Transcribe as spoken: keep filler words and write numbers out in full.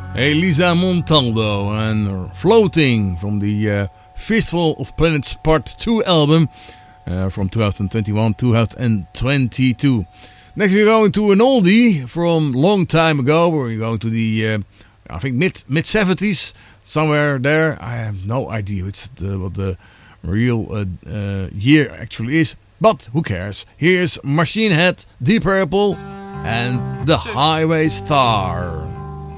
Elisa Montaldo and Floating from the uh, Fistful of Planets Part two album uh, from twenty twenty-one to twenty twenty-two. Next we're going to an oldie from long time ago. We're going to the, uh, I think, mid, mid-seventies, somewhere there. I have no idea it's the, what the real uh, uh, year actually is, but who cares. Here's Machine Head, Deep Purple and The Highway Star.